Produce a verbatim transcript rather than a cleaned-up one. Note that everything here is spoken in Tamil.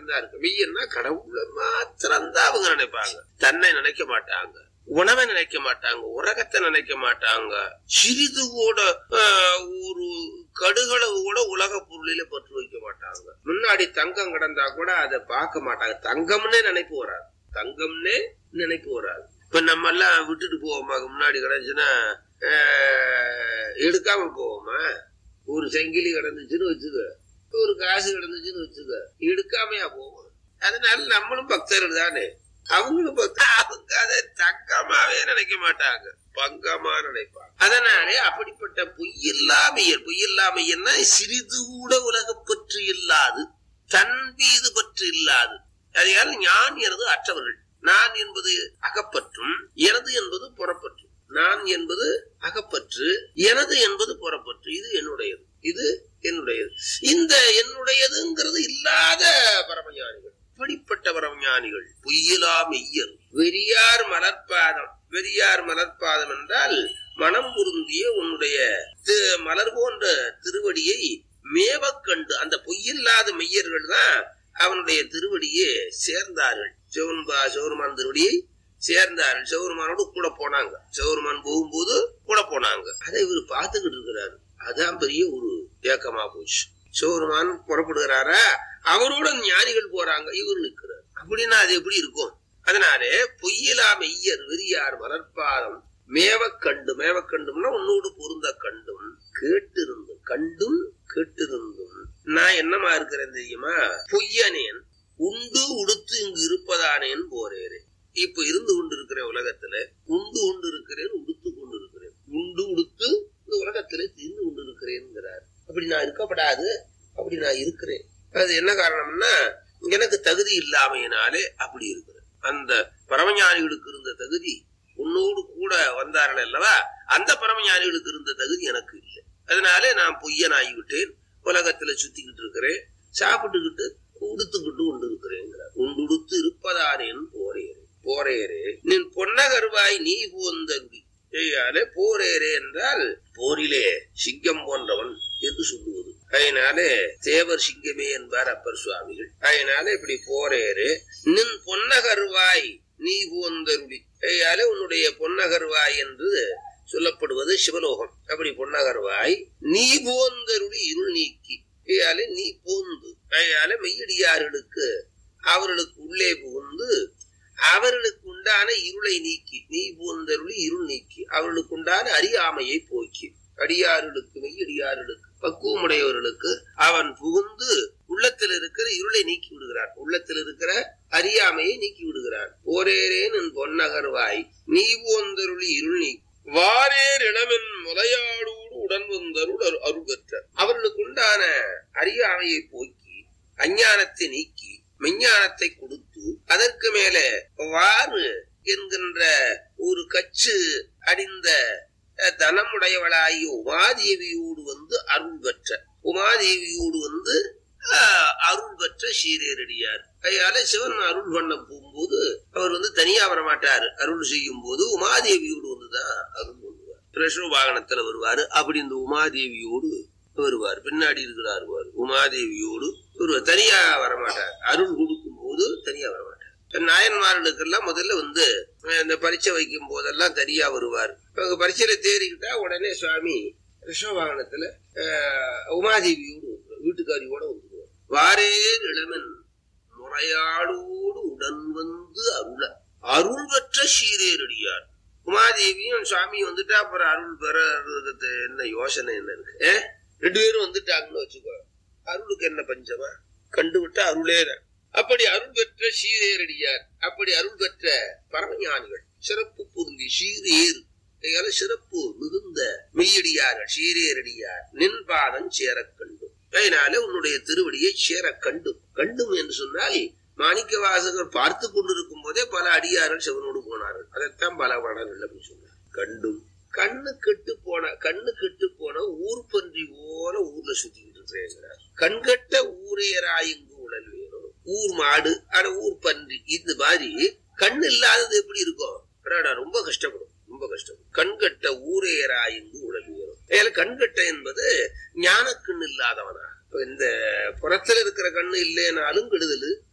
மட்டும்தான் இருக்கு. மெய்யன்னா கடவுளை மாத்திரம்தான் அவங்க நினைப்பாங்க. தன்னை நினைக்க மாட்டாங்க, உணவை நினைக்க மாட்டாங்க, உலகத்தை நினைக்க மாட்டாங்க. சிறிது கூட ஒரு கடுகளவு கூட உலக பொருளில பற்று வைக்க மாட்டாங்க. முன்னாடி தங்கம் கிடந்தா கூட அதை பார்க்க மாட்டாங்க. தங்கம்னே நினைப்பு வராது, தங்கம்னே நினைப்பு வராது. இப்ப நம்ம எல்லாம் விட்டுட்டு போவோமா? முன்னாடி கிடைச்சுன்னா எடுக்காம போவோமா? ஒரு செங்கிலி கிடந்துச்சுன்னு வச்சுக்க, ஒரு காசு கிடந்துச்சுன்னு வச்சுக்க, எடுக்காமையா போவோம். அதனால நம்மளும் பக்தர்கள் தானே. அவங்களும் அவங்க அதை தங்கமாவே நினைக்க மாட்டாங்க, பங்கமா நினைப்பாங்க. அதனாலே அப்படிப்பட்ட பொய்யில்லாமையர், பொய்யில்லாமையன்னா சிறிது கூட உலக பற்று இல்லாது, தன் மீது பற்று இல்லாது. அதையால் ஞான் எனது அற்றவர்கள். நான் என்பது அகப்பற்றும், எனது என்பது புறப்பற்று. நான் என்பது அகப்பற்று, எனது என்பது புறப்பற்று. இது என்னுடையது, இது என்னுடையது. இந்த என்னுடையதுங்கிறது இல்லாத பரமஞானிகள், இப்படிப்பட்ட பரமஞானிகள் பொய்யிலா மெய்யர். வெறியார் மலர்பாதம். வெறியார் மலர்பாதம் என்றால் மனம் பொருந்திய உன்னுடைய மலர் போன்ற திருவடியை மேவக் கண்டு, அந்த பொய்யில்லாத மெய்யர்கள் தான் அவனுடைய திருவடியை சேர்ந்தார்கள். சிவன்பா சிவருமான் திருவடியை சேர்ந்தார்கள். சிவருமானோடு கூட போனாங்க. சிவருமான் போகும்போது கூட போனாங்க. அதை இவர் பார்த்துக்கிட்டு இருக்கிறாரு. அதான் பெரிய ஒரு ஏக்கமா போச்சு. சிவருமான் புறப்படுகிறாரா, அவரோட ஞானிகள் போறாங்க, இவர் நிற்கிறார். அப்படின்னா அது எப்படி இருக்கும்? அதனாலே பொய்யிலா மெய்யர் வெறியார் மலர்பாதம் மேவக் கண்டு. மேவக் கண்டும்னா உன்னோடு பொருந்த கண்டும், கேட்டிருந்தும், கண்டும் கேட்டிருந்தும் நான் என்னமா இருக்கிறேன் தெரியுமா? பொய்யனேன் உண்டு உடுத்து இங்கு இருப்பதானேன் போறேன். இப்ப இருந்து கொண்டு இருக்கிறேன் உலகத்துல, உண்டு கொண்டு இருக்கிறேன், உடுத்து கொண்டு இருக்கிறேன். உண்டு உடுத்து இந்த உலகத்துல இருந்து கொண்டு இருக்கிறேன். அப்படி நான் இருக்கப்படாது, அப்படி நான் இருக்கிறேன். அது என்ன காரணம்னா, எனக்கு தகுதி இல்லாமையினாலே அப்படி இருக்கிறேன். அந்த பரமஞானிகளுக்கு இருந்த தகுதி உன்னோடு கூட வந்தார்கள் அல்லவா, அந்த பரமஞானிகளுக்கு இருந்த தகுதி எனக்கு இல்லை. அதனாலே நான் பொய்யனாகிவிட்டேன். உலகத்துல சுத்திக்கிட்டு இருக்கிறேன், சாப்பிட்டுக்கிட்டு உடுத்துக்கிட்டு கொண்டு இருக்கிறேங்கிறார். உண்டுடுத்து இருப்பதானேன் போரேரே. போரேரே நின் பொன்னகர்வாய் நீ போந்தருடி. போரேரே என்றால் போரிலே சிங்கம் போன்றவன் என்று சொல்லுவது. அதனாலே தேவர் சிங்கமே என்பார் அப்பர் சுவாமிகள். அதனால இப்படி போரேரே நின் பொன்னகர்வாய் நீ போந்தருடி. ஐயாலே உன்னுடைய பொன்னகர்வாய் என்று சொல்லப்படுவது சிவலோகம். அப்படி பொன்னகர்வாய் நீ போந்தருடி இருள் நீக்கி. ஐயாலே நீ போந்து, ஐயாலே மெய்யடியார்களுக்கு அவர்களுக்கு உள்ளே புகுந்து அவர்களுக்கு உண்டான இருளை நீக்கி, நீ போந்தருளி இருள் நீக்கி அவர்களுக்கு உண்டான அறியாமையை போக்கி. அடியார்களுக்கு மெய்யடியார்களுக்கு பக்குவமுடையவர்களுக்கு அவன் புகுந்து உள்ளத்தில் இருக்கிற இருளை நீக்கி விடுகிறான், உள்ளத்தில் இருக்கிற அறியாமையை நீக்கி விடுகிறான். போரேரேன் என் பொன்னகர்வாய் நீ போந்தருளி இருள் நீக்கி வாரேர் இளமென் முலையாடோடு உடன் வந்தருள் அருள் பெற்ற. அவர்களுக்கு உண்டான அறியாமையை போக்கி அஞ்ஞானத்தை நீக்கி மெஞ்ஞானத்தை கொடுத்து அதற்கு மேலே வாறு என்கின்ற ஒரு கச்சு அடிந்த தனமுடையவளாகிய உமாதேவியோடு வந்து அருள் பெற்ற. உமாதேவியோடு வந்து அருள் பெற்ற சீரேரடியார். அதனால சிவன் அருள் பண்ண போகும்போது அவர் வந்து தனியா வரமாட்டாரு. அருள் செய்யும் போது உமாதேவியோடு வந்துதான் அருள் பண்ணுவார். பிரசவ வாகனத்துல வருவாரு. அப்படி இந்த உமாதேவியோடு வருவார். பின்னாடி இருக்கிறார் உமாதேவியோடு ஒருவர். தனியா வரமாட்டார். அருள் கொடுக்கும் போது தனியா வரமாட்டார். நாயன்மார்களுக்கெல்லாம் முதல்ல வந்து இந்த பரீட்சை வைக்கும் போதெல்லாம் தனியா வருவார். பரீட்சையில தேறிக்கிட்டா உடனே சுவாமி ரிஷப வாகனத்துல உமாதேவியோடு வீட்டுக்காரியோட வந்துடுவார். வாரேர் இளமன் முறையாடோடு உடன் வந்து அருள அருள் பெற்ற சீரேரடியார். உமாதேவியும் சுவாமியும் வந்துட்டா அப்புறம் அருள் பெற என்ன யோசனை என்ன இருக்கு? ரெண்டு பேரும் வந்துட்டாங்கன்னு வச்சுக்கோ, அருளுக்கு என்ன பஞ்சமா? கண்டுவிட்டா அருளேதான். அப்படி அருள் பெற்ற சீரேரடியார். அப்படி அருள் பெற்ற பரமஞானிகள், சிறப்பு பொருந்தி சீரேறு சிறப்பு மிகுந்த மெய்யடியார்கள் சீரேரடியார் நின் பாதம் சேர கண்டும். அதனால உன்னுடைய திருவடியை சேர கண்டும். கண்டும் என்று சொன்னால் மாணிக்க வாசகர் பார்த்து கொண்டிருக்கும் போதே பல அடியார்கள் சிவனோடு போனார்கள். அதைத்தான் பல பாடல்கள் அப்படின்னு சொன்னார். கண்டும் கண்ணு கெட்டு போன கண்ணு கெட்டு போன ஊர் பன்றி போல ஊர்ல சுத்திக்கிட்டு இருக்கிறேங்கிறார். கண்கட்ட ஊரையராயிங்கு உடல் வேணும். ஊர் மாடு ஆனா ஊர் பன்றி இந்த மாதிரி கண்ணு இல்லாதது எப்படி இருக்கும்? ரொம்ப கஷ்டப்படும், ரொம்ப கஷ்டப்படும். கண்கட்ட ஊரையராயிங்கு உடல் வேணும். ஏன்னா கண்கட்ட என்பது ஞான கண்ணு இல்லாதவனா. இந்த புறத்துல இருக்கிற கண்ணு இல்லைனாலும் கெடுதல்,